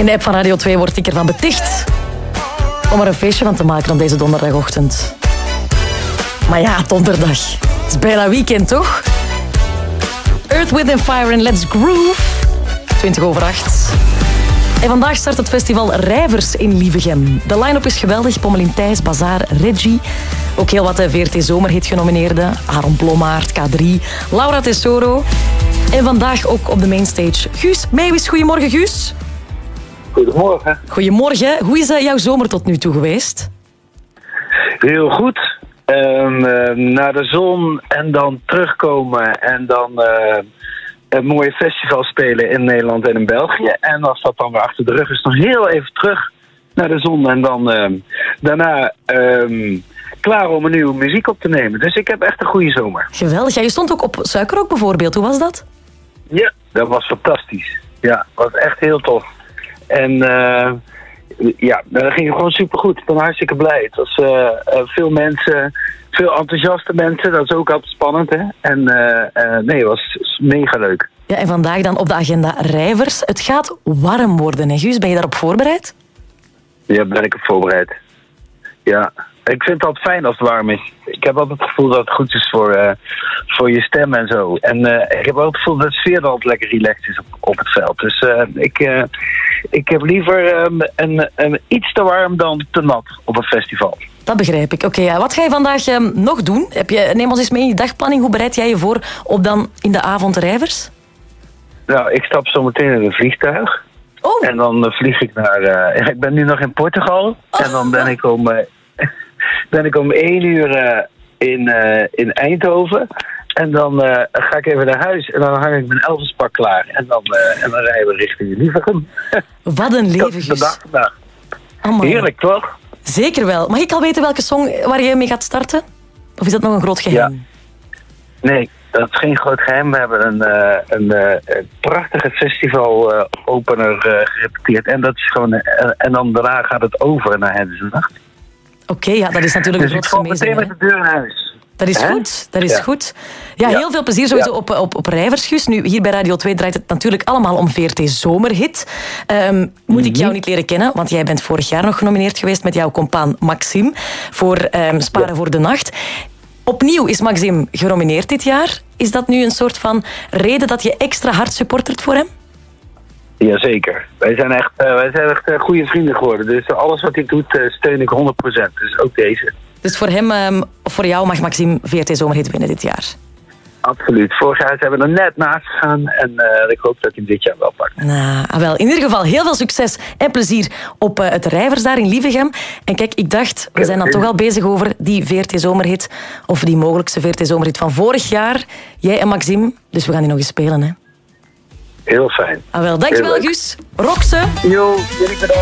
In de app van Radio 2 word ik ervan beticht om er een feestje van te maken op deze donderdagochtend. Maar ja, donderdag. Het is bijna weekend, toch? Earth, Wind & Fire en Let's Groove. 20:08. En vandaag start het festival Rijvers in Lievegem. De line-up is geweldig. Pommelien Thijs, Bazaar, Reggie. Ook heel wat VRT Zomerhit genomineerden. Aaron Blommaert, K3, Laura Tesoro. En vandaag ook op de mainstage Guus Meeuwis. Goedemorgen, Guus. Goedemorgen. Goedemorgen. Hoe is jouw zomer tot nu toe geweest? Heel goed. Naar de zon en dan terugkomen en dan een mooie festival spelen in Nederland en in België. En als dat dan weer achter de rug is, nog heel even terug naar de zon en dan daarna klaar om een nieuwe muziek op te nemen. Dus ik heb echt een goede zomer. Geweldig. Ja, je stond ook op Suikerrok bijvoorbeeld. Hoe was dat? Ja, dat was fantastisch. Ja, was echt heel tof. En ja, dat ging gewoon supergoed. Ik ben hartstikke blij. Het was veel mensen, veel enthousiaste mensen. Dat is ook altijd spannend, hè. En nee, het was mega leuk. Ja, en vandaag dan op de agenda Rijvers. Het gaat warm worden, hè, Guus? Ben je daarop voorbereid? Ja, daar ben ik op voorbereid. Ja, ik vind het altijd fijn als het warm is. Ik heb altijd het gevoel dat het goed is voor je stem en zo. En ik heb ook het gevoel dat de sfeer dan altijd lekker relaxed is op het veld. Dus ik heb liever iets te warm dan te nat op een festival. Dat begrijp ik. Oké, ja. Wat ga je vandaag nog doen? Neem ons eens mee in je dagplanning. Hoe bereid jij je voor op dan in de avond Rijvers? Nou, ik stap zo meteen in een vliegtuig. Oh. En dan vlieg ik naar... ik ben nu nog in Portugal. En dan ben ik om 1 uur in Eindhoven. En dan ga ik even naar huis. En dan hang ik mijn Elvis-pak klaar. En dan rijden we richting Lievegem. Wat een leven, Guus. Dat is de dag vandaag. Amai. Heerlijk, toch? Zeker wel. Mag ik al weten welke song waar je mee gaat starten? Of is dat nog een groot geheim? Ja. Nee, dat is geen groot geheim. We hebben een prachtige festival-opener gerepeteerd. En dat is gewoon... en dan daarna gaat het over naar Het is een Nacht. Oké, ja, dat is natuurlijk dus een groot meteen gemeenzaam. met de deur in huis. Dat is goed, dat is goed. Ja, heel veel plezier sowieso op Rijvers, Guus. Nu, hier bij Radio 2 draait het natuurlijk allemaal om VRT Zomerhit. Moet ik jou niet leren kennen, want jij bent vorig jaar nog genomineerd geweest met jouw compaan Maxime voor Sparen voor de Nacht. Opnieuw is Maxime genomineerd dit jaar. Is dat nu een soort van reden dat je extra hard supportert voor hem? Jazeker. Wij zijn echt goede vrienden geworden. Dus alles wat hij doet steun ik 100%. Dus ook deze. Dus voor hem, voor jou mag Maxime VRT Zomerhit winnen dit jaar? Absoluut. Vorig jaar zijn we er net naast gegaan. En ik hoop dat hij hem dit jaar wel pakt. Nou, wel. In ieder geval heel veel succes en plezier op het Rijvers daar in Lievegem. En kijk, ik dacht, we zijn dan toch al bezig over die VRT Zomerhit. Of die mogelijkse VRT Zomerhit van vorig jaar. Jij en Maxime. Dus we gaan die nog eens spelen, hè? Heel fijn. Wel, dankjewel, Guus. Rock ze. Jo, jullie bedankt.